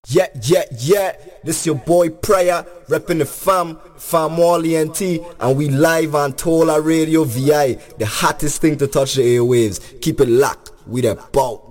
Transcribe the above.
Yeah. This your boy Prayer, repping the fam Wally and T, and we live on Tola Radio VI, the hottest thing to touch the airwaves. Keep it locked, we that bout.